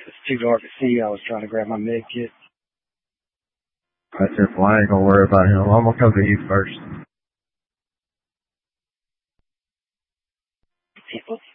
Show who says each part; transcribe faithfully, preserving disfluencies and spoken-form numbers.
Speaker 1: It's too dark to see. I was trying to grab my med kit.
Speaker 2: That's it. Well, I ain't gonna worry about him. I'm gonna come to you first.
Speaker 1: People.